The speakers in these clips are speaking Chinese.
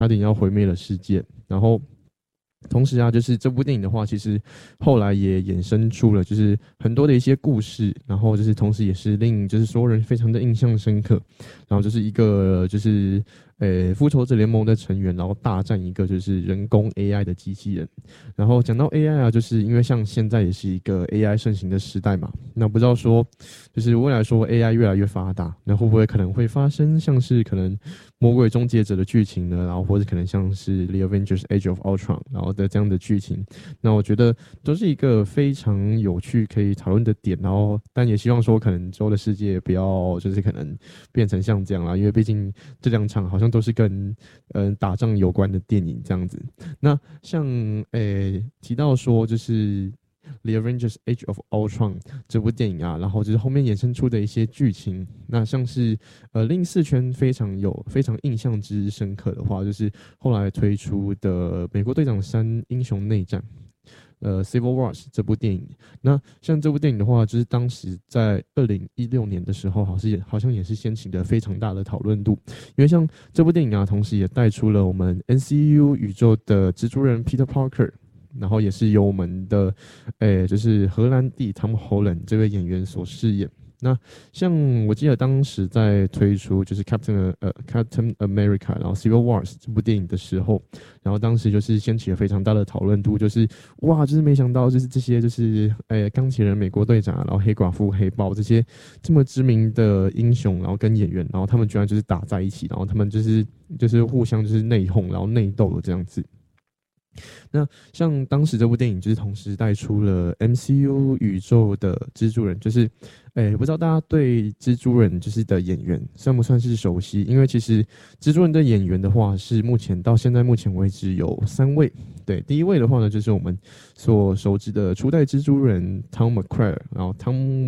差点要毁灭了世界。然后同时啊，就是这部电影的话，其实后来也衍生出了就是很多的一些故事，然后就是同时也是令就是所有人非常的印象深刻。然后就是一个就是复仇者联盟的成员，然后大战一个就是人工 AI 的机器人。然后讲到 AI 啊，就是因为像现在也是一个 AI 盛行的时代嘛，那不知道说就是未来说 AI 越来越发达，那会不会可能会发生像是可能魔鬼终结者的剧情呢？然后或者可能像是 The Avengers Age of Ultron 然后的这样的剧情，那我觉得都是一个非常有趣可以讨论的点。然后但也希望说可能之后的世界不要就是可能变成像这样啦，因为毕竟这两场好像都是跟打仗有关的电影这样子。那像提到说就是《The Avengers: Age of Ultron》这部电影啊，然后就是后面衍生出的一些剧情，那像是令四圈非常印象之深刻的话，就是后来推出的《美国队长3：英雄内战》。Civil Wars 这部电影，那像这部电影的话，就是当时在2016年的时候，好像也是掀起了非常大的讨论度，因为像这部电影啊，同时也带出了我们 NCU 宇宙的蜘蛛人 Peter Parker，然后也是由我们的就是荷兰弟 Tom Holland 这位演员所饰演。那像我记得当时在推出就是 Captain America， 然后 Civil Wars 这部电影的时候，然后当时就是掀起了非常大的讨论度，就是哇，就是没想到就是这些就是钢铁人、美国队长，然后黑寡妇、黑豹这些这么知名的英雄，然后跟演员，然后他们居然就是打在一起，然后他们就是互相就是内讧，然后内斗的这样子。那像当时这部电影就是同时带出了 MCU 宇宙的蜘蛛人，就是不知道大家对蜘蛛人就是的演员算不算是熟悉？因为其实蜘蛛人的演员的话是到现在目前为止有3位。对，第一位的话呢，就是我们所熟知的初代蜘蛛人 Tom McCrary， 然后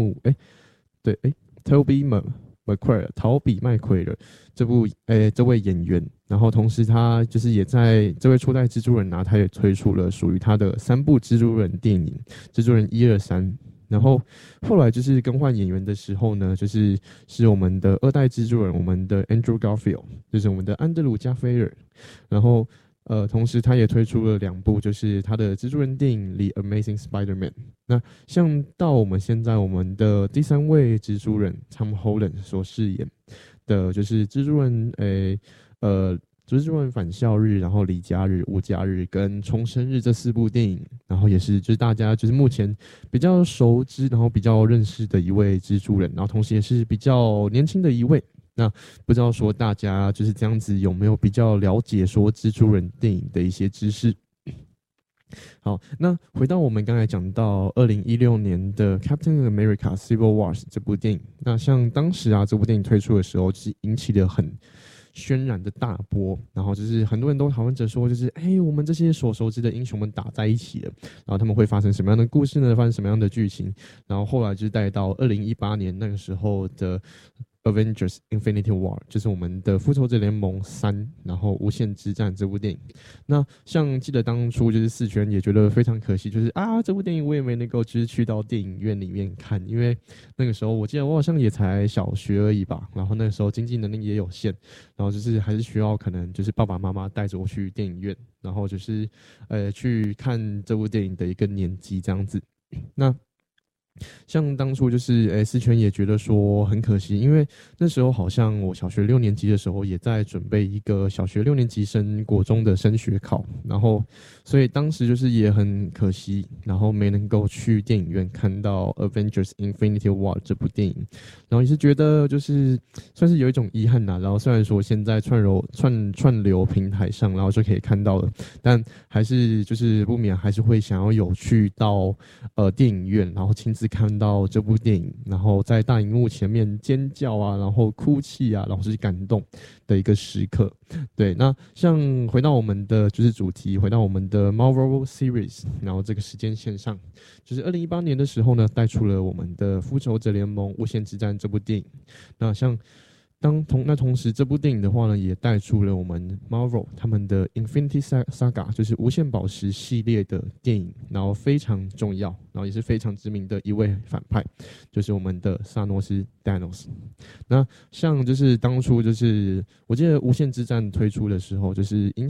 Tobey McQuarrie 陶比麦奎尔这位演员，然后同时他就是也在这位初代蜘蛛人啊，他也推出了属于他的3部蜘蛛人电影，蜘蛛人1、2、3。然后后来就是更换演员的时候呢，是我们的2代蜘蛛人，我们的 Andrew Garfield， 就是我们的安德鲁加菲尔。然后同时他也推出了2部，就是他的蜘蛛人电影《The Amazing Spider-Man》。那像到我们现在，我们的第3位蜘蛛人 Tom Holland 所饰演的，就是蜘蛛人蜘蛛人返校日，然后离家日、无家日跟重生日这4部电影，然后也是就是大家就是目前比较熟知，然后比较认识的一位蜘蛛人，然后同时也是比较年轻的一位。那不知道说大家就是这样子有没有比较了解说蜘蛛人电影的一些知识？好，那回到我们刚才讲到2016年的 Captain America Civil Wars 这部电影，那像当时啊这部电影推出的时候，就是引起了很轩然的大波，然后就是很多人都讨论着说，就是我们这些所熟知的英雄们打在一起了，然后他们会发生什么样的故事呢？发生什么样的剧情？然后后来就是带到2018年那个时候的Avengers Infinity War， 就是我们的复仇者联盟3，然后无限之战这部电影。那像记得当初就是4圈也觉得非常可惜，就是这部电影我也没能够就是去到电影院里面看，因为那个时候我记得我好像也才小学而已吧，然后那个时候经济能力也有限，然后就是还是需要可能就是爸爸妈妈带着我去电影院，然后就是去看这部电影的一个年纪这样子。那像当初就是思圈也觉得说很可惜，因为那时候好像我小学6年级的时候也在准备一个小学6年级升国中的升学考，然后所以当时就是也很可惜，然后没能够去电影院看到 Avengers Infinity War 这部电影，然后也是觉得就是算是有一种遗憾啦。然后虽然说现在串流平台上然后就可以看到了，但还是就是不免还是会想要有去到电影院，然后亲自看到这部电影，然后在大荧幕前面尖叫啊，然后哭泣啊，然后是感动的一个时刻。对，那像回到我们的就是主题，回到我们的 Marvel Series， 然后这个时间线上，就是2018年的时候呢，带出了我们的复仇者联盟无限之战这部电影。那像同时这部电影的话呢，也带出了我们 Marvel 他们的 Infinity Saga， 就是无限宝石系列的电影，然后非常重要，然后也是非常知名的一位反派，就是我们的萨诺斯 Thanos。那像就是当初就是我记得无限之战推出的时候，就是